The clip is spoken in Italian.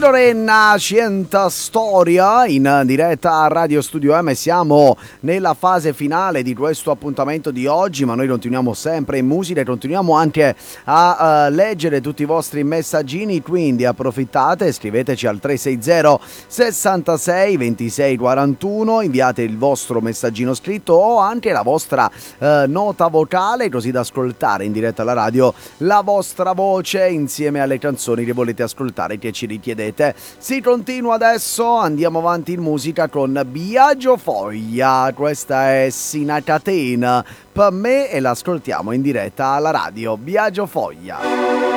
Lorena, Cienta Storia in diretta a Radio Studio M. Siamo nella fase finale di questo appuntamento di oggi, ma noi continuiamo sempre in musica e continuiamo anche a leggere tutti i vostri messaggini, quindi approfittate, scriveteci al 360 66 26 41, inviate il vostro messaggino scritto o anche la vostra nota vocale, così da ascoltare in diretta alla radio la vostra voce insieme alle canzoni che volete ascoltare, che ci richiedete. Si continua adesso, andiamo avanti in musica con Biagio Foglia, questa è Sina Catena per me e l'ascoltiamo in diretta alla radio. Biagio Foglia.